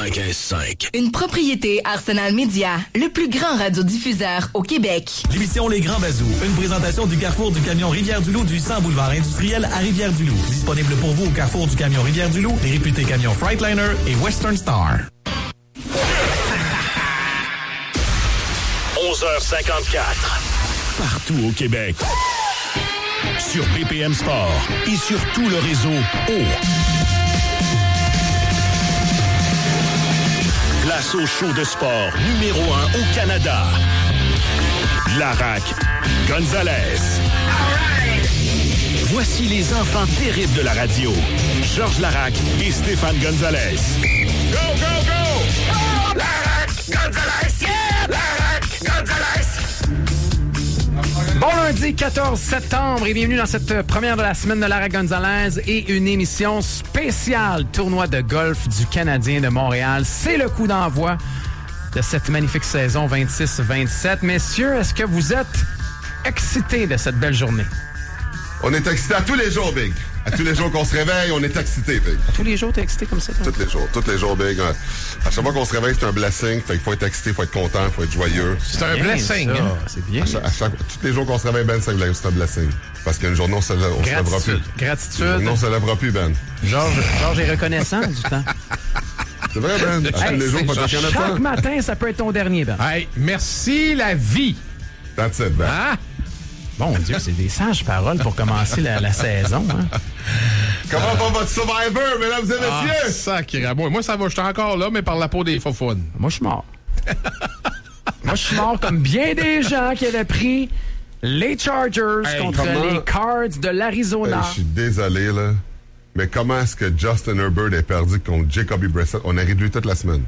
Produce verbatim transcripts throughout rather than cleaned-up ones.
quatre-vingt-quinze cinq. Une propriété Arsenal Média, le plus grand radiodiffuseur au Québec. L'émission Les Grands Bazous, une présentation du Carrefour du Camion Rivière-du-Loup du cent boulevard industriel à Rivière-du-Loup. Disponible pour vous au Carrefour du Camion Rivière-du-Loup, les réputés camions Freightliner et Western Star. onze heures cinquante-quatre. Partout au Québec. Sur B P M Sport et sur tout le réseau O. Place au show de sport numéro un au Canada. Larac Gonzalez. Voici les enfants terribles de la radio. Georges Larac et Stéphane Gonzalez. Go, go, go! Oh, Larac Gonzalez! Yeah! Larac Gonzalez! Bon lundi quatorze septembre et bienvenue dans cette première de la semaine de Larac Gonzalez et une émission spéciale tournoi de golf du Canadien de Montréal. C'est le coup d'envoi de cette magnifique saison vingt-six vingt-sept. Messieurs, est-ce que vous êtes excités de cette belle journée? On est excités à tous les jours, Big. À tous les jours qu'on se réveille, on est excités, Big. À tous les jours, t'es excité comme ça? Toi? Tous les jours, tous les jours, Big. À chaque fois qu'on se réveille, c'est un blessing. Fait qu'il faut être excité, il faut être content, il faut être joyeux. C'est un blessing, hein? C'est bien. À chaque, à chaque, tous les jours qu'on se réveille, Ben, c'est un blessing. Parce qu'une journée, on se, lève, on se lèvera plus. Gratitude. Une journée, on se lèvera plus, Ben. Georges, Georges est reconnaissant du temps. C'est vrai, Ben. À Hey, tous les jours, pas chaque de temps. matin, ça peut être ton dernier, Ben. Hey, merci la vie. That's it, Ben. Hein? Mon Dieu, c'est des sages paroles pour commencer la, la saison. Hein? Comment va votre Survivor, mesdames et Ah, messieurs? sacré à moi. Moi, ça va, je suis encore là, mais par la peau des faufounes. Moi, je suis mort. Moi, je suis mort comme bien des gens qui avaient pris les Chargers Hey, contre comment? les Cards de l'Arizona. Hey, je suis désolé, là. Mais comment est-ce que Justin Herbert est perdu contre Jacoby Brissett? On a ri de lui toute la semaine.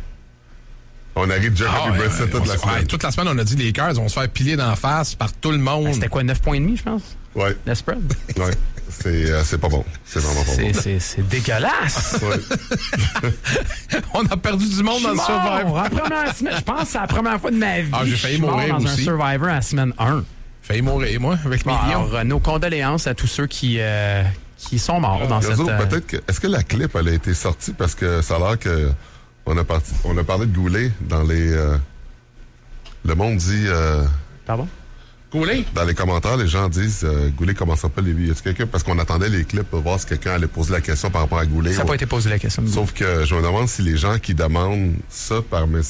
On a ri de Jacoby Ah, ouais, Brissett ouais, toute on la s- semaine. ouais, toute la semaine, on a dit les Cards vont se faire piler d'en face par tout le monde. Ben, c'était quoi, neuf points et demi, je pense? Ouais. Le spread? Ouais. C'est, euh, c'est pas bon. C'est vraiment pas C'est, bon. c'est, c'est dégueulasse! Ouais. On a perdu du monde Je dans le suis mort! Survivor. La première semaine, je pense que c'est la première fois de ma vie. Ah, j'ai que failli je suis mort mourir dans aussi. un Survivor à la semaine un. Failli mourir, moi, avec mes Bon, lions. alors, euh, nos condoléances à tous ceux qui, euh, qui sont morts dans Les cette... autres, euh, peut-être que. Est-ce que la clip, elle a été sortie? Parce que ça a l'air que. On a, parti, on a parlé de Goulet dans les. Euh, le monde dit. Euh, Pardon? Coulé? dans les commentaires, les gens disent euh, Goulet commencera pas les vies. Est-ce quelqu'un. Parce qu'on attendait les clips pour voir si quelqu'un allait poser la question par rapport à Goulet. Ça n'a ou- pas été posé la question. Sauf que je me demande si les gens qui demandent ça par mes-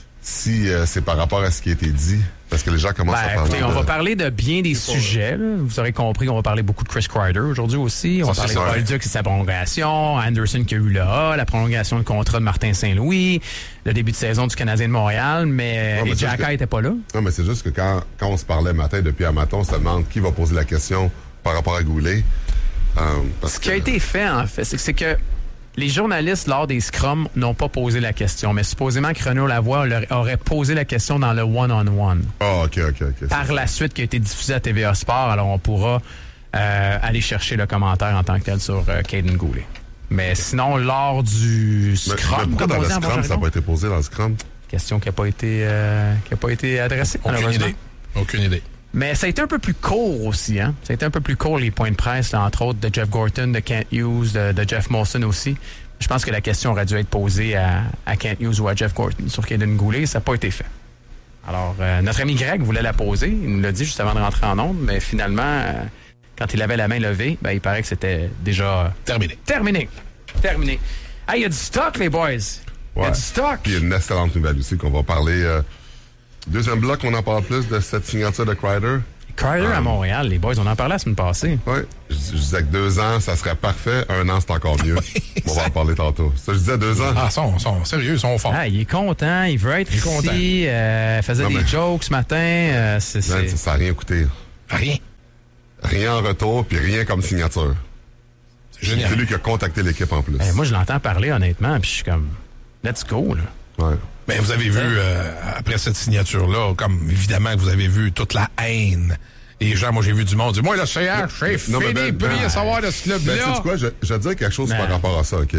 si euh, c'est par rapport à ce qui a été dit. Parce que les gens commencent Ben, à parler. écoutez, on de- va parler de bien des sujets. Là. Vous aurez compris qu'on va parler beaucoup de Chris Kreider aujourd'hui aussi. On va Ça, parler c'est de ça. Bolduc et sa prolongation, Anderson qui a eu le A, la prolongation de contrat de Martin Saint-Louis, le début de saison du Canadien de Montréal, mais, Ouais, mais et c'est Jacka juste que- n'était pas là. Non, mais c'est juste que quand, quand on se parlait matin, depuis un matin, on se demande qui va poser la question par rapport à Goulet. Euh, parce Ce qui a que- été fait, en fait, c'est que, c'est que les journalistes, lors des scrums, n'ont pas posé la question. Mais supposément que Renaud Lavoie leur aurait posé la question dans le one-on-one. Ah, OK, OK, OK. Par la suite, qui a été diffusé à T V A Sport, alors on pourra euh, aller chercher le commentaire en tant que tel sur euh, Caden Goulet. Mais sinon, lors du Mais, scrum, mais pourquoi comme dans on le dit en bon scrum, ça n'a jargon, pas été posé dans le scrum? question qui n'a pas été euh, qui a pas été adressée. Aucune malheureusement. idée. Aucune idée. Mais ça a été un peu plus court aussi, hein. Ça a été un peu plus court, les points de presse, là, entre autres, de Jeff Gorton, de Kent Hughes, de, de Jeff Molson aussi. Je pense que la question aurait dû être posée à, à Kent Hughes ou à Jeff Gorton sur Caden Goulet. Ça n'a pas été fait. Alors, euh, notre ami Greg voulait la poser. Il nous l'a dit juste avant de rentrer en onde, mais finalement, euh, quand il avait la main levée, ben, il paraît que c'était déjà Terminé. terminé. Terminé. Hey, il y a du stock, les boys. Il y a Ouais. du stock. Puis il y a une excellente nouvelle aussi qu'on va parler. Euh, deuxième bloc, on en parle plus de cette signature de Kreider. Kreider à Montréal, les boys, on en parlait la semaine passée. Oui. Je, je disais que deux ans, ça serait parfait. Un an, c'est encore mieux. On va en parler tantôt. Ça, je disais deux ans. Ah, ils sont, sont sérieux, ils sont forts. Ah, il est content, il veut être Il est ici. content. Euh, faisait Non, des mais- jokes ce matin. euh, c'est, Man, c'est... ça n'a rien coûté. Rien. Rien en retour, puis rien comme signature. C'est génial. C'est lui qui a contacté l'équipe en plus. Eh, moi, je l'entends parler honnêtement, puis je suis comme, let's go, là. Ouais. Mais vous avez vu, euh, après cette signature-là, comme évidemment que vous avez vu toute la haine. Les gens, moi, j'ai vu du monde dire, moi, le C H, c'est Non, mais fini, ben, plus ben, rien à savoir de ce Ben, club-là. sais-tu quoi? Je, je vais te dire quelque chose Ben. par rapport à ça, OK?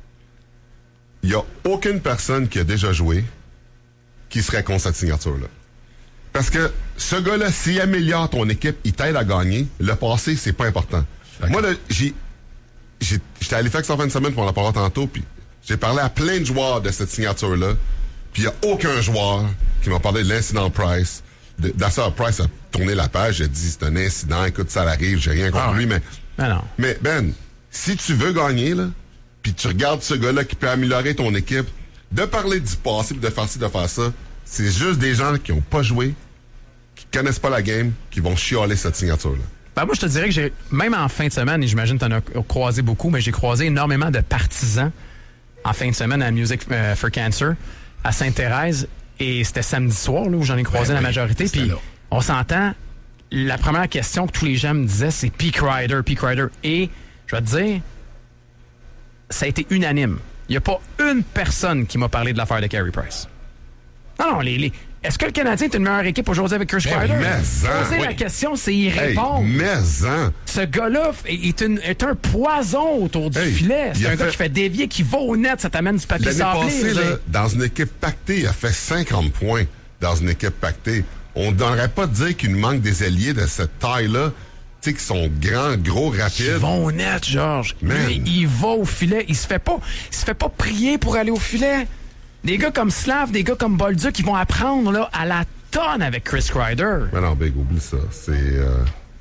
Il n'y a aucune personne qui a déjà joué qui serait contre cette signature-là. Parce que ce gars-là, s'il améliore ton équipe, il t'aide à gagner. Le passé, c'est pas important. D'accord. Moi, là, j'ai, j'ai, j'étais à Halifax en fin de semaine, puis on en parlera tantôt, puis J'ai parlé à plein de joueurs de cette signature-là, puis il n'y a aucun joueur qui m'a parlé de l'incident Price. D'ailleurs, Price a tourné la page, il a dit c'est un incident, écoute, ça arrive, j'ai rien contre ah, lui, mais... Ah non. Mais Ben, si tu veux gagner, là, puis tu regardes ce gars-là qui peut améliorer ton équipe, de parler du passé, de faire ci, de faire ça, c'est juste des gens qui n'ont pas joué, qui connaissent pas la game, qui vont chialer cette signature-là. Ben moi, je te dirais que j'ai, même en fin de semaine, et j'imagine que tu en as croisé beaucoup, mais j'ai croisé énormément de partisans en fin de semaine à Music for Cancer, à Sainte-Thérèse, et c'était samedi soir, là, où j'en ai croisé ben la oui, majorité, puis là. On s'entend, la première question que tous les gens me disaient, c'est Peak Rider, Peak Rider, et je vais te dire, ça a été unanime. Il n'y a pas une personne qui m'a parlé de l'affaire de Carey Price. Non, non, les... les Est-ce que le Canadien est une meilleure équipe aujourd'hui avec Chris Kreider? Mais Poser oui. la question, c'est y Hey, répondre. mais-en. Ce gars-là est, une, est un poison autour du Hey, filet. C'est il un a gars fait- qui fait dévier, qui va au net, ça t'amène du papier L'année sablé. passée, là. là, dans une équipe pactée, il a fait cinquante points dans une équipe pactée. On ne devrait pas dire qu'il nous manque des alliés de cette taille-là, tu sais, qui sont grands, gros, Ils rapides. vont au net, Georges. Man. Lui, il va au filet. Il se fait pas, il se fait pas prier pour aller au filet. Des gars comme Slav, des gars comme Bolduc, ils vont apprendre là, à la tonne avec Chris Kreider. Mais non, Big, oublie ça. C'est euh,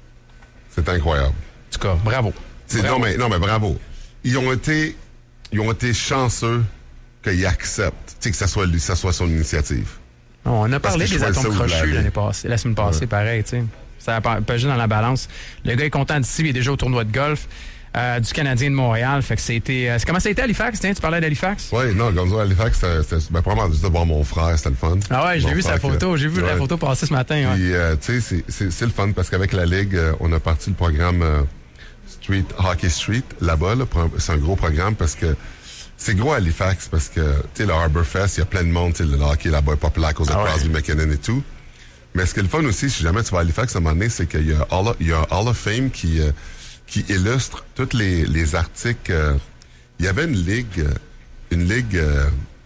c'est incroyable. En tout cas, bravo. C'est- Bravo. non, mais, non, mais bravo. Ils ont été, ils ont été chanceux qu'ils acceptent, tu sais, que ça soit lui, que ça soit son initiative. On a Parce parlé que je des choisis atomes ça où je crochus l'avais. l'année passée, la semaine passée, Ouais. pareil, tu sais. Ça a pas- pesé dans la balance. Le gars est content d'ici, il est déjà au tournoi de golf euh, du Canadien de Montréal. Fait que c'était. Euh, c'est- comment ça a été à Halifax? Tiens, tu parlais d'Halifax? Oui, non, Gonzo Halifax, c'était, c'était ben, probablement juste de voir mon frère, c'était le fun. Ah ouais, j'ai Mon vu sa frère que- photo. J'ai vu la Ouais. photo passer ce matin. Ouais. Puis, euh, tu sais, c'est, c'est, c'est le fun parce qu'avec la Ligue, euh, on a parti le programme euh, Street, Hockey Street, là-bas. Là, pour un- c'est un gros programme parce que c'est gros à Halifax parce que, tu sais, le Harbour Fest, il y a plein de monde, tu sais, le hockey là-bas est populaire à cause de Ah ouais. Crosby, McKinnon et tout. Mais ce qui est le fun aussi, si jamais tu vas à Halifax à un moment donné, c'est qu'il y a Hall of, il y a Hall of Fame qui, euh, qui illustre tous les, les articles. euh, il y avait une ligue, euh, une ligue euh,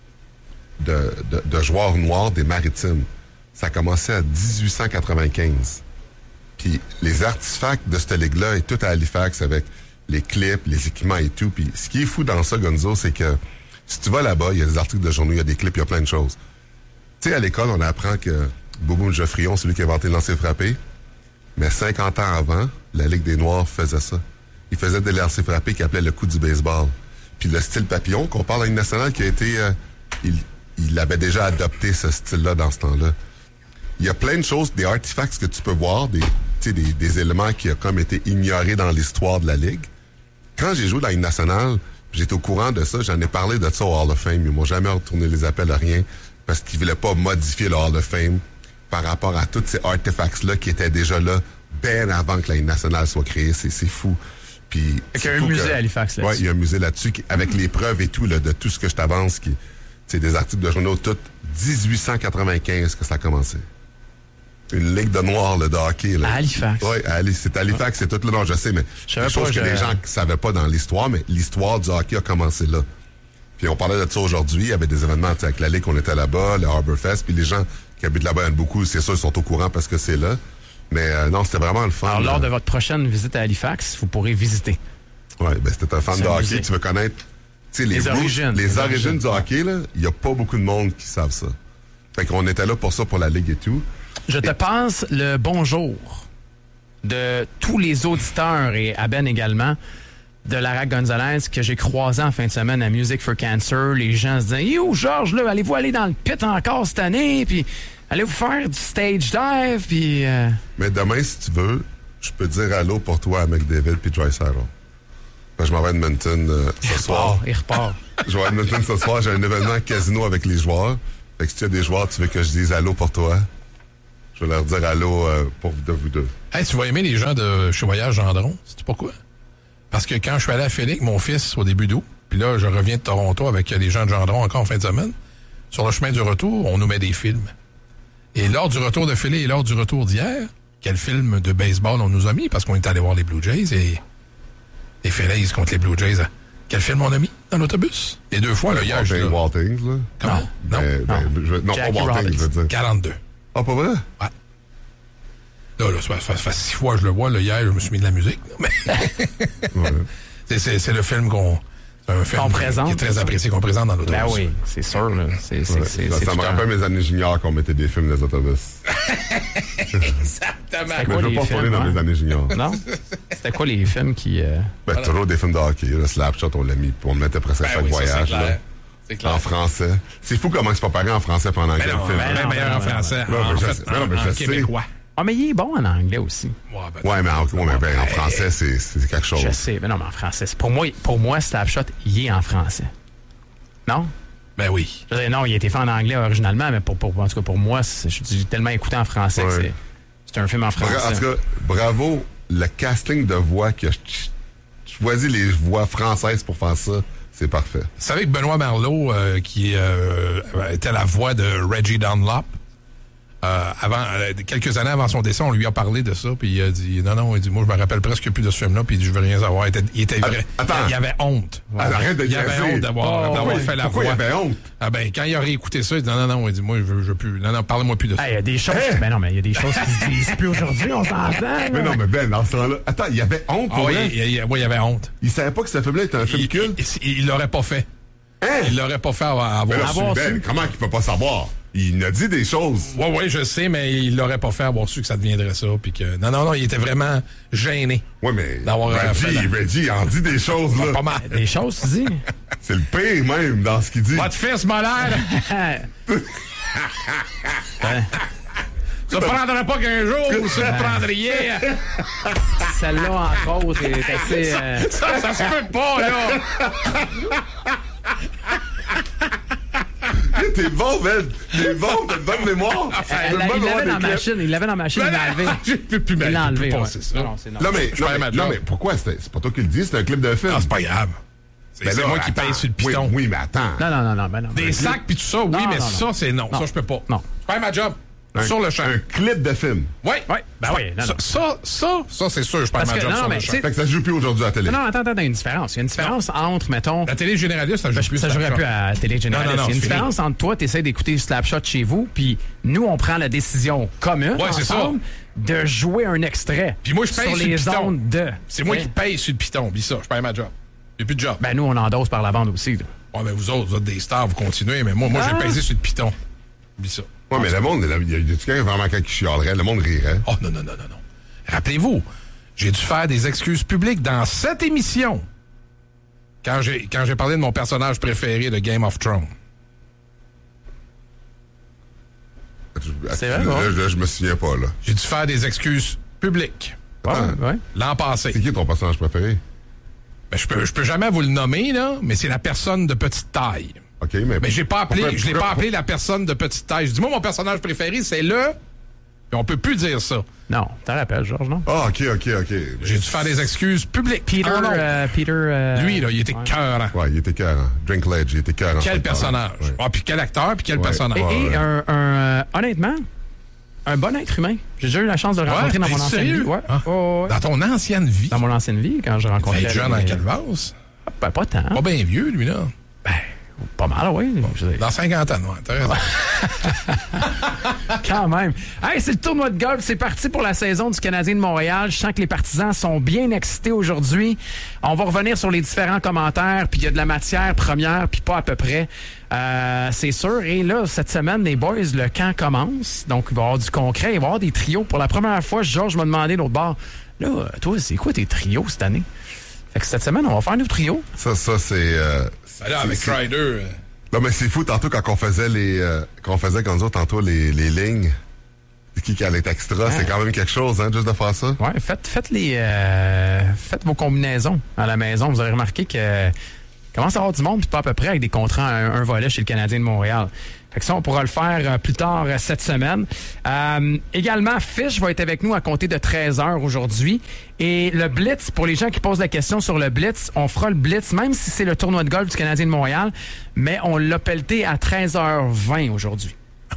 de, de, de joueurs noirs des Maritimes. Ça a commencé à dix-huit cent quatre-vingt-quinze. Puis les artefacts de cette ligue-là est tout à Halifax avec les clips, les équipements et tout. Puis ce qui est fou dans ça, Gonzo, c'est que si tu vas là-bas, il y a des articles de journaux, il y a des clips, il y a plein de choses. Tu sais, à l'école, on apprend que Bobo Geoffrion, c'est lui qui a inventé le lancer frappé. Mais cinquante ans avant, la Ligue des Noirs faisait ça. Ils faisaient des lancers frappés qu'ils appelaient le coup du baseball. Puis le style papillon, qu'on parle à une nationale qui a été... euh, il, il avait déjà adopté ce style-là dans ce temps-là. Il y a plein de choses, des artefacts que tu peux voir, des, tu sais, des, des éléments qui ont comme été ignorés dans l'histoire de la Ligue. Quand j'ai joué dans une nationale, j'étais au courant de ça, j'en ai parlé de ça au Hall of Fame. Ils m'ont jamais retourné les appels à rien parce qu'ils voulaient pas modifier le Hall of Fame par rapport à tous ces artefacts-là qui étaient déjà là bien avant que la Ligue nationale soit créée. C'est, c'est fou. Puis, Fait qu'il y a c'est un fou musée que- à Halifax là-dessus. Ouais, il y a un musée là-dessus qui- avec les preuves et tout là, de tout ce que je t'avance. Qui, c'est des articles de journaux, tout dix-huit cent quatre-vingt-quinze que ça a commencé. Une ligue de noirs là, de hockey. Là. À Halifax. Oui, c'est à Halifax, c'est tout là. Non, je sais, mais Je savais des choses pas, que je- les gens ne savaient pas dans l'histoire, mais l'histoire du hockey a commencé là. Puis on parlait de ça aujourd'hui, il y avait des événements tu sais, avec la Ligue, on était là-bas, le Harbour Fest, puis les gens qui habitent là-bas, il y en a beaucoup, c'est sûr, ils sont au courant parce que c'est là. Mais euh, non, c'était vraiment le fun. Alors, lors là. de votre prochaine visite à Halifax, vous pourrez visiter. Ouais, ben c'était un fan C'est de un hockey, musée. tu veux connaître tu sais, les, Les roots, origines. les, Les origines origines. du hockey, là, il n'y a pas beaucoup de monde qui savent ça. Fait qu'on était là pour ça, pour la Ligue et tout. Je te passe le bonjour de tous les auditeurs et à Ben également de Lara Gonzalez que j'ai croisé en fin de semaine à Music for Cancer. Les gens se disaient « Yo, Georges, là, allez-vous aller dans le pit encore cette année? Puis allez-vous faire du stage dive? » Puis... euh, Mais demain, si tu veux, je peux dire allô pour toi à McDavid puis Draisaitl. Fait que je m'en vais à Edmonton euh, il ce soir. repart, il repart. Je vais à Edmonton ce soir, j'ai un événement casino avec les joueurs. Fait que si tu as des joueurs, tu veux que je dise allô pour toi, je vais leur dire allô euh, pour de vous deux. Hey, tu vas aimer les gens de chez Voyage Gendron. Sais-tu pourquoi? Parce que quand je suis allé à Félix, mon fils, au début d'août, puis là, je reviens de Toronto avec les gens de Gendron encore en fin de semaine, sur le chemin du retour, on nous met des films. Et lors du retour de Félix et lors du retour d'hier, quel film de baseball on nous a mis? Parce qu'on est allé voir les Blue Jays et les Félix contre les Blue Jays. Quel film on a mis dans l'autobus? Les deux fois, là, hier, je Walting, Waltings, là. Comment? Non. Ben, ben, je- non, Jackie pas Waltings, Robinson. je veux dire. quarante-deux. Ah, pas vrai? Ouais. Là, là, ça fait, ça fait six fois que je le vois. Là, hier, je me suis mis de la musique. là, Mais Ouais. c'est, c'est, c'est le film qu'on... C'est un film qu'on qui présente. est très apprécié, qu'on présente dans l'autobus. Ben oui, c'est sûr. Là. C'est, c'est, Ouais, c'est, ça c'est ça me tout un- rappelle mes années juniors qu'on mettait des films dans les autobus. Exactement. C'était Mais quoi je veux les pas retourner films, dans hein? mes années juniors. Non? C'était quoi les films qui... euh, Ben, toujours des films de hockey. Le Slapshot, on l'a mis, puis on le mettait presque à Ben chaque oui, ça, voyage. c'est clair. là. C'est clair. En français. C'est fou comment c'est pas pareil en français et en anglais, Ben non, le film. ben non, non, meilleur ben en non, français. ben non. En Ben, je fait, sais- ben non, mais en- je en sais. québécois. Ah, mais il est bon en anglais aussi. Ouais, ben, Ouais, mais en, ouais, mais ben, en français, c'est, c'est quelque chose. Je sais, mais non, mais en français. c'est- Pour moi, pour moi Slapshot, il est en français. Non? ben oui. Je veux dire, non, il a été fait en anglais originalement, mais pour, pour, en tout cas, pour moi, c'est- j'ai tellement écouté en français que Ouais. c'est, c'est un film en Bra- français. En tout cas, bravo, le casting de voix qui a ch- choisi les voix françaises pour faire ça, c'est parfait. Vous savez que Benoît Marleau, euh, qui euh, était la voix de Reggie Dunlop, euh, avant, euh, quelques années avant son décès, on lui a parlé de ça, puis il a dit non, non, il dit moi je me rappelle presque plus de ce film-là, puis il dit je veux rien savoir. Il était, il était vrai. Attends. Il avait honte. Ah, arrête de Il avait niaiser. honte d'avoir, Oh, d'avoir oui. fait la Pourquoi il voix. avait honte? Ah ben quand il a réécouté ça, il dit non, non, non, il dit moi je veux, je veux plus. Non, non, parle-moi plus de ça. Ah, il y a des choses. Ben non, mais il y a des choses qui se disent plus aujourd'hui, on s'entend. là. Mais non, mais Ben, dans ce temps-là. Attends, il avait honte Ah pour oui, vrai? il, il- oui, il avait honte. Il savait pas que ce film-là était un film Il, culte? il, il l'aurait pas fait. Hein? Il l'aurait pas fait avoir. Mais là, avoir c'est su. Ben, comment qu'il peut pas savoir? Il a dit des choses. Oui, oui, je sais, mais il l'aurait pas fait avoir su que ça deviendrait ça. Puis que... Non, non, non, il était vraiment gêné. Ouais, mais D'avoir, euh, Reggie, fait la- Reggie, il en dit des choses, là. Pas mal. Des choses, tu dis. C'est le pire, même, dans ce qu'il dit. Votre fils m'a l'air. Ça prendrait pas qu'un jour, ça vous prendriez. Celle-là, entre autres, est assez. euh, Ça, ça se peut pas, là. T'es bon, Ben. T'es bon, t'as une bonne mémoire. T'as elle- une bonne il l'avait mémoire dans des la clips. machine, il l'avait dans la machine, il l'a enlevé. Je peux plus Il mettre. l'a enlevé. Je peux ouais. pas, c'est ça. Non, non, c'est non. Non, mais, Je non, fais mais, ma non, job. mais pourquoi? C'est c'est pas toi qui le dis, c'est un clip de film. Ah, c'est pas grave. C'est Ben c'est là, moi qui attends. paye sur le piston. Oui, oui, mais attends. Non, non, non, non, ben non. Des sacs puis tout ça, oui, Non, mais non, ça, non. c'est non. Non. Ça, je peux pas. Non. Je fais ma job. Un- Sur le champ. Un clip de film. Oui. Oui, ben oui, non, non. Ça, ça, ça, ça, c'est sûr, je perds Parce ma que- job non, sur mais le tu champ. sais- Fait que ça se joue plus aujourd'hui à la télé. Non, non, attends, attends, il y a une différence. Il y a une différence entre, mettons. La télé généraliste, ça joue Ben, plus. ça sur le jouerait champ. plus à la télé généraliste. Non, non, non, il y a une c'est fini. différence entre toi, tu essaies d'écouter Slapshot chez vous, puis nous, on prend la décision commune Ouais, c'est ensemble de jouer un extrait Puis moi, je paye sur sur le les piton. ondes de. C'est moi Ouais. qui paye sur le piton. Oublie ça, je perds ma job. J'ai plus de job. Ben, nous, on endosse par la bande aussi. là. Ouais, mais vous autres, vous êtes des stars, vous continuez, mais moi, moi, Ah. j'ai payé sur le piton. Oublie ça. Ouais, mais le monde, il y a du quelqu'un vraiment qui chialerait, le monde rirait. Oh, non, non, non, non, non. Rappelez-vous, j'ai dû faire des excuses publiques dans cette émission quand j'ai, quand j'ai parlé de mon personnage préféré de Game of Thrones. C'est Là, vrai, bon. là, je me souviens pas, là. J'ai dû faire des excuses publiques Ouais, ouais. l'an passé. C'est qui ton personnage préféré? Ben, je peux, je peux jamais vous le nommer, là, mais c'est la personne de petite taille. OK, mais... Mais j'ai pas appelé, Pourquoi- je l'ai pas pourquoi- appelé la personne de petite taille. Je dis, moi, mon personnage préféré, c'est le... Puis on peut plus dire ça. Non, t'en rappelles, Georges, non? Ah, OK, OK, OK. J'ai dû faire des excuses publiques. Peter, Ah, non. euh, Peter. euh, Lui, là, il était ouais. cœurant. Ouais, il était cœur. Drink Ledge, il était cœur. Quel personnage. Ouais. Ah, puis quel acteur, puis quel Ouais. personnage. Et, et ouais. un, un, euh, honnêtement, un bon être humain. J'ai déjà eu la chance de le Ouais, rencontrer dans t'es mon ancienne sérieux? vie. Ouais. Ah. Ouais, ouais, ouais. Dans ton ancienne vie. Dans mon ancienne vie, quand je rencontrais. T'es jeune en les- Calvas. Ben, pas tant. Pas bien vieux, lui, là. Pas mal, oui. Je veux dire, Dans cinquantaine, ouais. T'as raison. Quand même. Hey, c'est le tournoi de golf. C'est parti pour la saison du Canadien de Montréal. Je sens que les partisans sont bien excités aujourd'hui. On va revenir sur les différents commentaires. Puis il y a de la matière première, puis pas à peu près. Euh, c'est sûr. Et là, cette semaine, les boys, le camp commence. Donc, il va y avoir du concret. Il va y avoir des trios. Pour la première fois, Georges m'a demandé l'autre bord. Là, toi, c'est quoi tes trios cette année? Fait que cette semaine, on va faire nos trios. Ça, ça, c'est... euh, Ben là, c'est- avec c'est- Crider. euh, Non, mais c'est fou, tantôt, quand on faisait les... euh, quand on faisait, quand nous autres, tantôt, les, les lignes, qui, qui allait être extra, c'est quand même quelque chose, hein, juste de faire ça. Ouais, faites, faites les, euh, faites vos combinaisons à la maison. Vous aurez remarqué que commence à avoir du monde, puis pas à peu près avec des contrats à un, un volet chez le Canadien de Montréal. Fait que ça, on pourra le faire euh, plus tard euh, cette semaine. Euh, également, Fish va être avec nous à compter de treize heures aujourd'hui. Et le Blitz, pour les gens qui posent la question sur le Blitz, on fera le Blitz, même si c'est le tournoi de golf du Canadien de Montréal, mais on l'a pelleté à treize heures vingt aujourd'hui.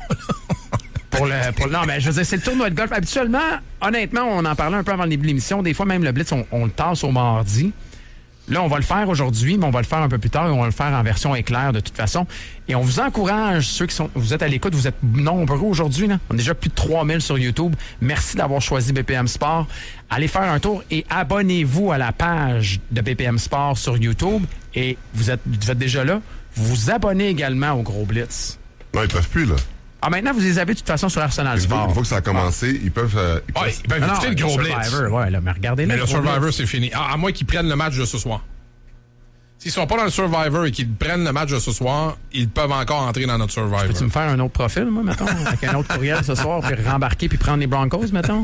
Pour le, pour, non, mais je veux dire, c'est le tournoi de golf. Habituellement, honnêtement, on en parlait un peu avant le début de l'émission. Des fois, même le Blitz, on, on le tasse au mardi. Là, on va le faire aujourd'hui, mais on va le faire un peu plus tard et on va le faire en version éclair de toute façon. Et on vous encourage, ceux qui sont, vous êtes à l'écoute, vous êtes nombreux aujourd'hui, là. On a déjà plus de trois mille sur YouTube. Merci d'avoir choisi B P M Sport. Allez faire un tour et abonnez-vous à la page de B P M Sport sur YouTube et vous êtes, vous êtes déjà là, vous vous abonnez également au Gros Blitz. Non, ils peuvent plus, là. Ah, maintenant, vous les avez de toute façon sur Arsenal Une fois, Sport. une fois que ça a commencé, ils peuvent... Euh, ils peuvent... Ouais, ils peuvent Non, écouter le Gros Blitz. Survivor, ouais, là, mais regardez Mais le Gros Survivor, Blitz. c'est fini. Ah, à moins qu'ils prennent le match de ce soir. S'ils sont pas dans le Survivor et qu'ils prennent le match de ce soir, ils peuvent encore entrer dans notre Survivor. Peux-tu me faire un autre profil, moi, mettons, avec un autre courriel ce soir, puis rembarquer puis prendre les Broncos, mettons?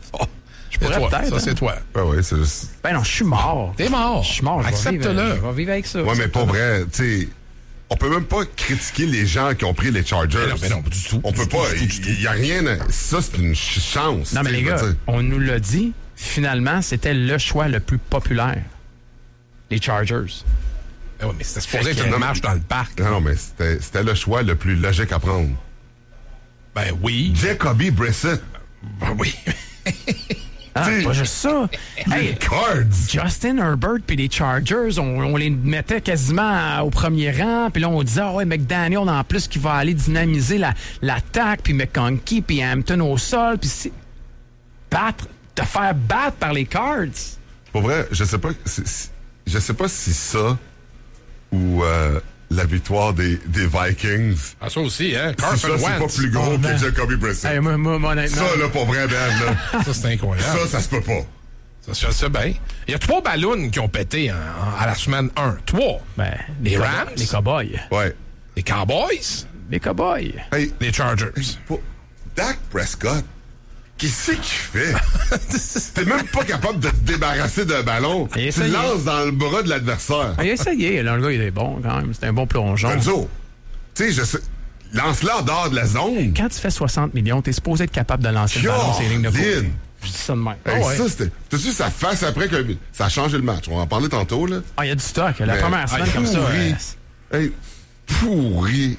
Je pourrais toi, peut-être. Ça, hein. c'est toi. Ah ouais, c'est juste... Ben non, je suis mort. T'es mort. Je suis mort. je vais Accepte-le. vivre- Je vais vivre avec ça. Ouais, mais pas vrai. Tu sais, on peut même pas critiquer les gens qui ont pris les Chargers. Mais non, mais non, du tout. On Du peut tout, pas. du tout, du Il y a rien... à- Ça, c'est une ch- chance. Non, mais tu sais, les je veux gars, dire. on nous l'a dit, finalement, c'était le choix le plus populaire. Les Chargers. Eh ouais, mais c'était supposé être que- une marche dans le parc. Non, non, mais c'était c'était le choix le plus logique à prendre. Ben oui. Jacoby Brissett. Ben oui. Ah, T'sais, pas juste ça. Les Hey, Cards. Justin Herbert puis les Chargers, on, on les mettait quasiment au premier rang. Puis là, on disait, ah ouais, McDaniel, en plus, qui va aller dynamiser la, l'attaque, puis McConkey, puis Hampton au sol. Puis c'est... battre, te faire battre par les Cards. Pour vrai, je sais pas... c'est- c'est- Je sais pas si ça ou euh, la victoire des, des Vikings... Ah, ça aussi, hein. Si Carson ça, c'est pas Wentz. plus gros Oh, ben. que Jacoby Brissett. Hey, moi, moi, moi, honnêtement... Ça, là, pour vrai, Ben, là, Ça, c'est incroyable. ça, ça se peut pas. Ça, je sais bien. Il y a trois ballons qui ont pété en- en- à la semaine un. Trois. Ben, Les cow- Rams? Les Cowboys. Ouais. Les Cowboys. Les Cowboys. Hey, Les Chargers. pour Dak Prescott, qu'est-ce qu'il fait? T'es même pas capable de te débarrasser d'un ballon. Il a Tu essayé. le lances dans le bras de l'adversaire. Ah, il a essayé. Là, le gars, il est bon quand même. C'est un bon plongeon. Gonzo, tu sais, je sais... Lance-le en dehors de la zone. Quand tu fais soixante millions, t'es supposé être capable de lancer le ballon sur les lignes de côté. Caroline. Je dis ça de même. Hey, Ah ouais. ça, c'était... T'as-tu sa face après que ça a changé le match? On va en parler tantôt, là. Ah, il y a du stock. La Mais- première semaine Hey, comme ça. pourri. euh, Hey, pourri.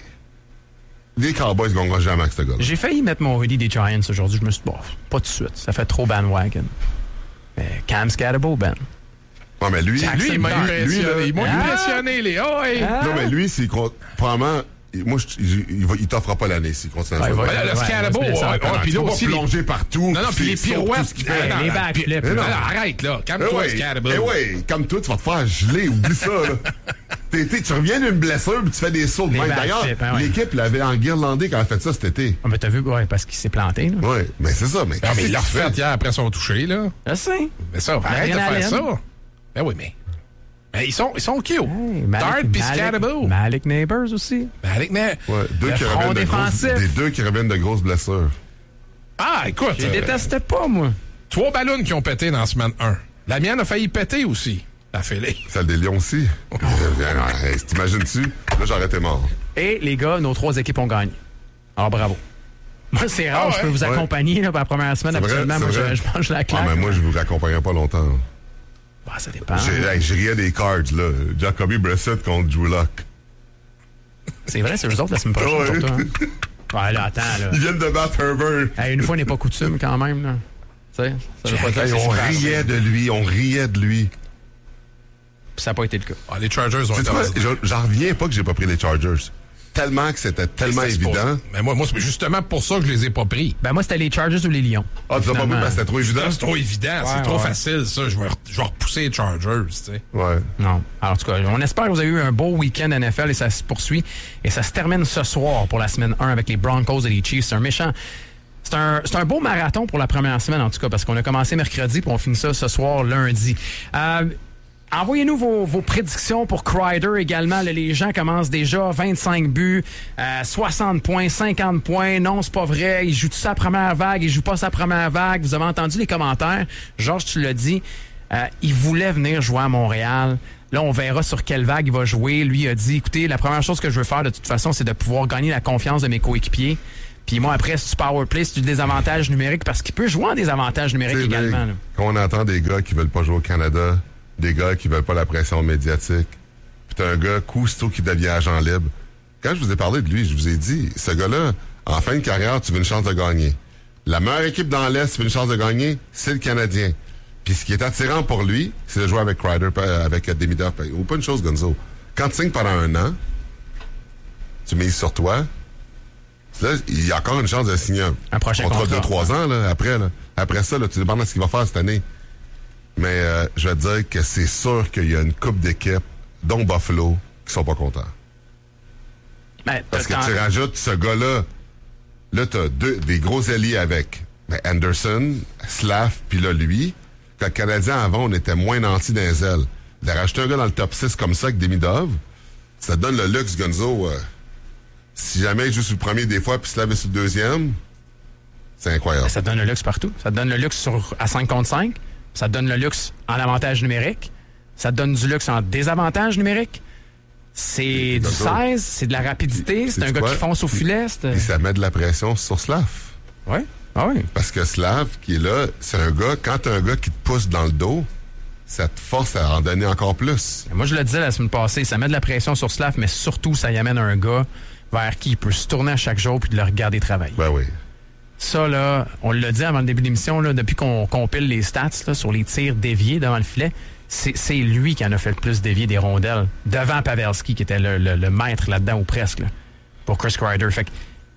Les Cowboys ne gagneront jamais avec ce gars-là. J'ai failli mettre mon hoodie des Giants aujourd'hui. Je me suis dit, bon, pas tout de suite. Ça fait trop bandwagon. Mais Cam Scatterbo, Ben. Non, mais lui... Jackson Lui, il m'a Dart. impressionné. là- Ils m'ont Ah! impressionné, les. Oh, hey. Non, mais lui, s'il compte... Probablement... Moi, je- il, il, va- il t'offrera pas l'année s'il continue à Ouais, jouer. il va- Ben, le ouais, Scalabo, ouais, ouais, ça, ouais, ça, puis Tu là vas pas aussi, les- plonger partout. Non, non, puis les saute tout pirouettes. ce qu'il fait. Ah, non, les non, backflips, puis- là. non, non, arrête, là. Eh Calme-toi, ouais, Scalabo. eh ouais, comme toi, tu vas te faire geler, oublie ça, là. T'es- t'es- tu reviens d'une blessure, puis tu fais des sauts de Les même. backflips, D'ailleurs, hein, ouais. l'équipe l'avait enguirlandé quand elle a fait ça cet été. Ah, mais t'as vu, ouais, parce qu'il s'est planté. Là. Ouais, mais c'est ça, mais Non, mais qu'est-ce il l'a que tu refait fais? hier après son touché, là. Je sais. Mais ça, arrête de Adrénaline. faire ça. Ben oui, mais. Mais ils sont, ils sont cute. Hey, Dart pis Malik, Scalabo. Malik Neighbors aussi. Malik, mais. Ouais, deux Le qui front reviennent de grosses, défensif. des deux qui reviennent de grosses blessures. Ah, écoute. Je euh, les détestais pas, moi. Trois ballons qui ont pété dans la semaine un. La mienne a failli péter aussi. La fêlée. Celle des Lions aussi. Euh, bien, non, hey, t'imagines-tu? Là, j'aurais été mort. Et les gars, nos trois équipes ont gagné. Alors, bravo. Moi, c'est rare, Ah ouais? je peux vous Ouais. accompagner là, pour la première semaine. C'est vrai, Absolument, c'est moi, vrai. je, je mange la Ah, claque. mais moi, je vous accompagnerai pas longtemps. Bah, ça dépend. J'ai hey, je riais des cards, là. Jacoby Brissett contre Drew Lock. C'est vrai, c'est eux autres la semaine prochaine Ouais. pour toi. Hein? Ouais, là, attends, là. Ils viennent de battre Herbert. Hey, une fois n'est pas coutume, quand même, là. Tu sais, ça veut pas dire Hey, que c'est on super. riait de lui, on riait de lui. Puis ça n'a pas été le cas. Ah, les Chargers ont Tu sais été quoi? ordinaires. Je- J'en reviens pas que j'ai pas pris les Chargers. Tellement que c'était tellement C'était supposé. évident. Mais moi, moi c'est justement pour ça que je les ai pas pris. Ben, moi, c'était les Chargers ou les Lions. Ah, tu l'as pas pris Finalement. parce que c'était trop évident? C'est trop évident, c'est Ouais, trop ouais. facile, ça. Je vais, re- je vais repousser les Chargers, tu sais. Ouais. Non. Alors, en tout cas, on espère que vous avez eu un beau week-end N F L et ça se poursuit. Et ça se termine ce soir pour la semaine un avec les Broncos et les Chiefs. C'est un méchant. C'est un, c'est un beau marathon pour la première semaine, en tout cas, parce qu'on a commencé mercredi puis on finit ça ce soir, lundi. Euh, Envoyez-nous vos, vos prédictions pour Crider également. Là, les gens commencent déjà vingt-cinq buts, euh, soixante points, cinquante points. Non, c'est pas vrai. Il joue sa première vague, il joue pas sa première vague. Vous avez entendu les commentaires. Georges, tu l'as dit. Euh, il voulait venir jouer à Montréal. Là, on verra sur quelle vague il va jouer. Lui a dit, écoutez, la première chose que je veux faire de toute façon, c'est de pouvoir gagner la confiance de mes coéquipiers. Puis moi, après, c'est du power play, c'est du désavantage numérique parce qu'il peut jouer en désavantage numérique C'est également. vrai, là. quand on entend des gars qui veulent pas jouer au Canada, des gars qui veulent pas la pression médiatique, puis t'as un gars Cousteau qui devient agent libre. Quand je vous ai parlé de lui, je vous ai dit, ce gars-là, en fin de carrière, tu veux une chance de gagner. La meilleure équipe dans l'Est, tu veux une chance de gagner, c'est le Canadien. Puis ce qui est attirant pour lui, c'est de jouer avec Crider, avec Demi Duff. Ou pas une chose, Gonzo. Quand tu signes pendant un an, tu mises sur toi, là, il y a encore une chance de signer un, Un prochain contrat de contrat. trois ans, là, après. Là. Après ça, là, tu demandes ce qu'il va faire cette année. Mais euh, je vais te dire que c'est sûr qu'il y a une coupe d'équipes dont Buffalo, qui sont pas contents. Ben, Parce que t'en- tu rajoutes ce gars-là. Là, t'as deux, des gros alliés avec ben, Anderson, Slav, puis là, lui. Quand le Canadien, avant, on était moins nantis dans les ailes. De rajouter un gars dans le top six comme ça, avec Demidov, ça te donne le luxe, Gonzo. Euh, si jamais il joue sur le premier des fois, puis Slav est sur le deuxième, c'est incroyable. Ça te donne le luxe partout. Ça te donne le luxe sur, à cinq contre cinq. Ça te donne le luxe en avantage numérique. Ça te donne du luxe en désavantage numérique. C'est du seize, c'est de la rapidité, c'est un gars quoi? qui fonce au filet. c'est- Et ça met de la pression sur Slav. Oui, ah oui. Parce que Slav, qui est là, c'est un gars, quand t'as un gars qui te pousse dans le dos, ça te force à en donner encore plus. Moi, je le disais la semaine passée, ça met de la pression sur Slav, mais surtout, ça y amène un gars vers qui il peut se tourner à chaque jour puis de le regarder travailler. Ben oui. Ça, là, on l'a dit avant le début de l'émission, là, depuis qu'on compile les stats là, sur les tirs déviés devant le filet, c'est, c'est lui qui en a fait le plus dévier des rondelles, devant Pavelski, qui était le, le, le maître là-dedans, ou presque, là, pour Chris Kreider. Fait que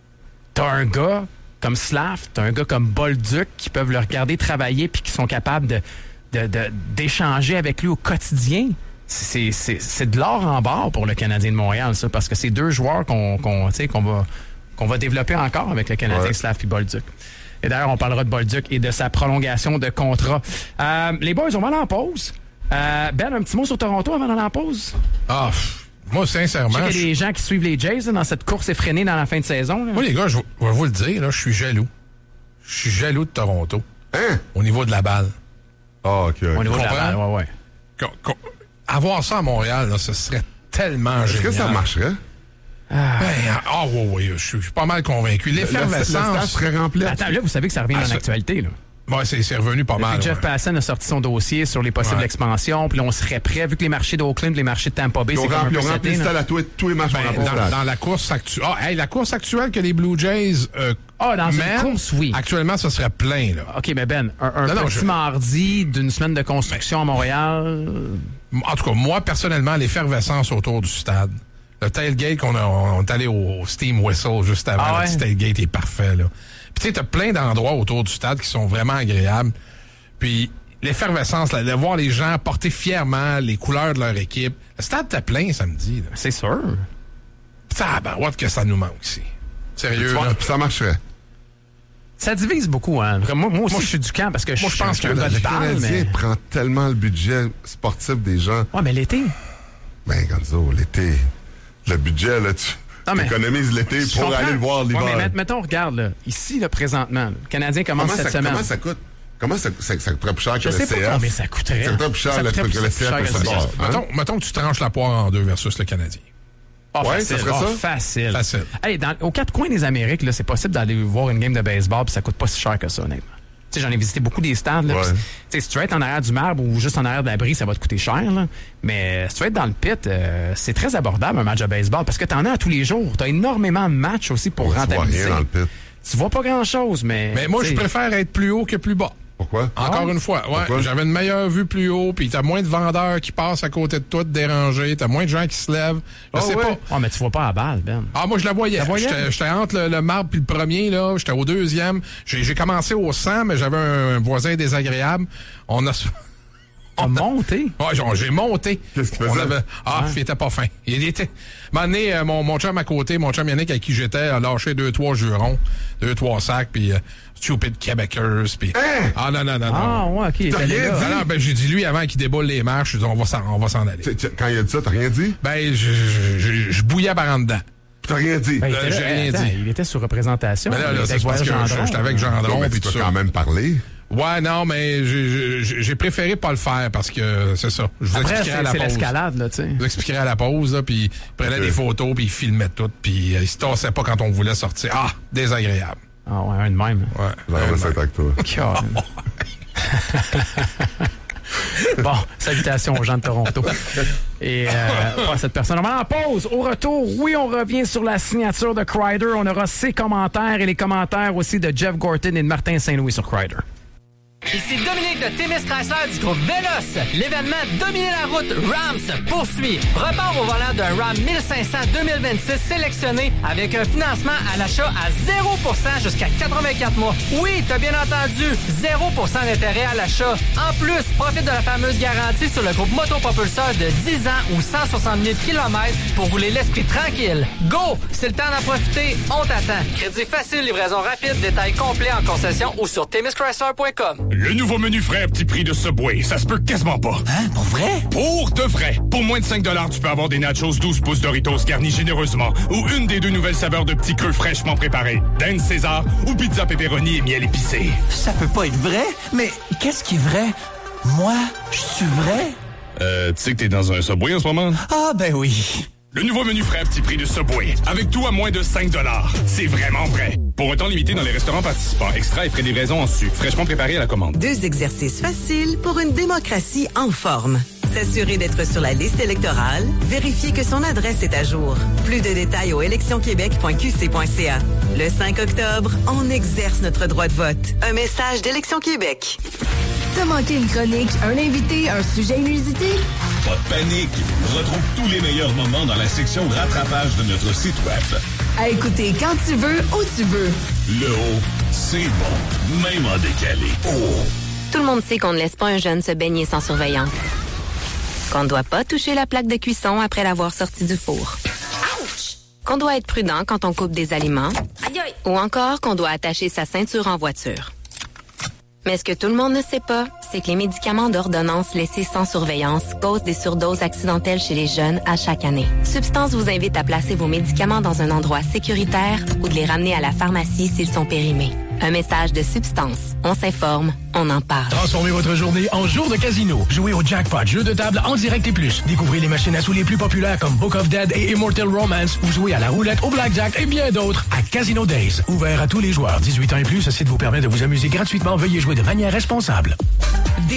t'as un gars comme Slav, t'as un gars comme Bolduc qui peuvent le regarder travailler puis qui sont capables de, de, de- d'échanger avec lui au quotidien. C'est, c'est, c'est de l'or en barre pour le Canadien de Montréal, ça, parce que c'est deux joueurs qu'on, qu'on, tu sais, qu'on va... qu'on va développer encore avec le Canadien Ouais. Slav et Bolduc. Et d'ailleurs, on parlera de Bolduc et de sa prolongation de contrat. Euh, les boys, on va aller en pause. Euh, Ben, un petit mot sur Toronto avant d'aller en pause? Ah, pff, moi, Je sais sincèrement, qu'il y a je- des gens qui suivent les Jays là, dans cette course effrénée dans la fin de saison. là. moi, les gars, je je vais vous le dire, là, je suis jaloux. Je suis jaloux de Toronto. Hein? Au niveau de la balle. Ah, OK. Au niveau de la comprends? balle, ouais, ouais. Qu'on- qu'on- avoir ça à Montréal, là, ce serait tellement Est-ce génial. que ça marcherait? Ben, ah oui, oui, je suis je suis pas mal convaincu. Le, le stade L'effervescence... serait rempli. Attends, là, vous savez que ça revient Ah, dans ça- l'actualité. Là. Ouais, c'est c'est revenu pas Depuis mal. que Jeff ouais. Passan a sorti son dossier sur les possibles Ouais. expansions, puis là, on serait prêt, vu que les marchés d'Oakland, les marchés de Tampa Bay, Ils ont c'est comme un rempli, peu ils ont rempli seté, le là. stade à tous, tous les matchs. Ben, ont rempli le dans, stade. dans la course actuelle. Ah, hey, la course actuelle que les Blue Jays euh, Ah, dans une mènent, course, oui. actuellement, ça serait plein, là. OK, mais Ben, un, un Non, non, petit je- mardi d'une semaine de construction à Montréal. En tout cas, moi, personnellement, l'effervescence autour du stade. Le tailgate qu'on a, on est allé au Steam Whistle juste avant. Ah Le ouais? petit tailgate est parfait, là. Puis, tu sais, t'as plein d'endroits autour du stade qui sont vraiment agréables. Puis, l'effervescence, là, de voir les gens porter fièrement les couleurs de leur équipe. Le stade était plein samedi, là. C'est sûr. Ça, ben, what que ça nous manque ici. Sérieux, Tu vois, là. puis ça marcherait. Ça divise beaucoup, hein. Moi, moi aussi, je suis du camp parce que je moi, je suis pense je suis que un gars le de balle, Canadien mais... prend tellement le budget sportif des gens. Ouais, mais l'été. Ben, Gonzo, l'été, le budget, là, tu Non, mais- économises l'été Je pour comprends. aller le voir l'hiver. Ouais, mais met- mettons, regarde, là, ici, là, présentement, là, le Canadien commence comment, cette ça, semaine. comment ça coûte? Comment ça, ça, ça coûterait plus cher que Je le sais C F? pas combien ça coûterait. Ça coûterait plus cher Ça le- coûterait que plus le C F cher que que le le sport. C F. Hein? Mettons, mettons que tu tranches la poire en deux versus le Canadien. Ah, Ouais, facile. ça serait Ah, ça? facile. Facile. Hey, dans, aux quatre coins des Amériques, là, c'est possible d'aller voir une game de baseball puis ça coûte pas si cher que ça, honnêtement. Tu sais, j'en ai visité beaucoup des stades. Là, Ouais. pis, tu sais, si tu veux être en arrière du marbre ou juste en arrière de l'abri, ça va te coûter cher. Là. Mais si tu veux être dans le pit, euh, c'est très abordable un match de baseball parce que t'en as à tous les jours. T'as énormément de matchs aussi pour Tu vois rentabiliser. rien dans le pit. Tu vois pas grand-chose, mais... Mais moi, tu je sais, préfère être plus haut que plus bas. Pourquoi? Encore Ah. une fois, ouais, Pourquoi? j'avais une meilleure vue plus haut, puis t'as moins de vendeurs qui passent à côté de toi, te déranger, t'as moins de gens qui se lèvent. Je Ah sais ouais? pas. Ah, mais tu vois pas à balle, Ben. Ah, moi, je la voyais. La voyais? J'étais j'étais entre le, le marbre puis le premier, là. J'étais au deuxième. J'ai j'ai commencé au cent, mais j'avais un, un voisin désagréable. On a... A monté. Ouais, j'ai- j'ai monté. Qu'est-ce qu'il On faisait? avait- Ah, il était pas fin. Il était. Un moment donné, euh, mon, mon chum à côté, mon chum Yannick, avec qui j'étais, a lâché deux, trois jurons, deux, trois sacs, puis euh, stupid Québécois, puis. Hein? Ah, non, non, non, Ah, non. ouais, OK. il T'as était rien là. dit? Ah non, ben, j'ai dit lui avant qu'il déboule les marches, j'ai dit, on va s'en, on va s'en aller. Tu- tu- Quand il a dit ça, t'as rien dit? Ben, je, je, je, je bouillais par en dedans. T'as rien dit? Ben, il Euh, était là. j'ai rien Attends, dit. Il était sur représentation. Mais là, Il là était c'est parce avec que Voyage je- Gendron. j'étais avec Non, Gendron, mais puis tu tout peux ça. quand même parler. Ouais, non, mais j'ai- j'ai j'ai préféré pas le faire parce que c'est ça. Je vous Après, expliquerai à c'est la c'est pause. l'escalade, là, tu sais. Je vous expliquerai à la pause, là, puis il prenait Ok. des photos, puis il filmait tout, puis euh, il se tassait pas quand on voulait sortir. Ah, désagréable. Ah, ouais, un de même. Ouais. J'aimerais vraiment. ça être avec toi. Caroline. Bon, salutations aux gens de Toronto. Et euh, pas à cette personne. On va en pause. Au retour, oui, on revient sur la signature de Kreider. On aura ses commentaires et les commentaires aussi de Jeff Gorton et de Martin Saint-Louis sur Kreider. Ici Dominique de Témis Chrysler du groupe Vélos. L'événement Dominer la route RAM se poursuit. Repart au volant d'un RAM mille cinq cents deux mille vingt-six sélectionné avec un financement à l'achat à zéro pour cent jusqu'à quatre-vingt-quatre mois. Oui, t'as bien entendu, zéro pour cent d'intérêt à l'achat. En plus, profite de la fameuse garantie sur le groupe motopropulseur de dix ans ou cent soixante mille kilomètres pour rouler l'esprit tranquille. Go! C'est le temps d'en profiter, on t'attend. Crédit facile, livraison rapide, détails complets en concession ou sur témis chrysler point com. Le nouveau menu frais à petit prix de Subway, ça se peut quasiment pas. Hein? Pour vrai? Pour de vrai. Pour moins de cinq dollars, tu peux avoir des nachos douze pouces Doritos garnis généreusement ou une des deux nouvelles saveurs de petits creux fraîchement préparés. Dan César ou pizza pepperoni et miel épicé. Ça peut pas être vrai, mais qu'est-ce qui est vrai? Moi, je suis vrai? Euh, tu sais que t'es dans un Subway en ce moment? Ah, ben oui. Le nouveau menu frais à petit prix de Subway. Avec tout à moins de cinq dollars. C'est vraiment vrai. Pour un temps limité dans les restaurants participants. Extra et frais de livraison en su. Fraîchement préparé à la commande. Deux exercices faciles pour une démocratie en forme. S'assurer d'être sur la liste électorale. Vérifier que son adresse est à jour. Plus de détails au élections québec point q c point c a. Le cinq octobre, on exerce notre droit de vote. Un message d'Élections Québec. T'as manqué une chronique, un invité, un sujet inusité? Pas de panique! Retrouve tous les meilleurs moments dans la section rattrapage de notre site web. À écouter quand tu veux, où tu veux. Le haut, c'est bon, même en décalé. Oh! Tout le monde sait qu'on ne laisse pas un jeune se baigner sans surveillance. Qu'on ne doit pas toucher la plaque de cuisson après l'avoir sorti du four. Ouch! Qu'on doit être prudent quand on coupe des aliments. Aïe aïe! Ou encore qu'on doit attacher sa ceinture en voiture. Mais ce que tout le monde ne sait pas, c'est que les médicaments d'ordonnance laissés sans surveillance causent des surdoses accidentelles chez les jeunes à chaque année. Substance vous invite à placer vos médicaments dans un endroit sécuritaire ou de les ramener à la pharmacie s'ils sont périmés. Un message de Substance. On s'informe, on en parle. Transformez votre journée en jour de casino. Jouez au Jackpot, jeu de table en direct et plus. Découvrez les machines à sous les plus populaires comme Book of Dead et Immortal Romance ou jouez à la roulette, au blackjack et bien d'autres à Casino Days. Ouvert à tous les joueurs. dix-huit ans et plus, ce site vous permet de vous amuser gratuitement. Veuillez jouer de manière responsable.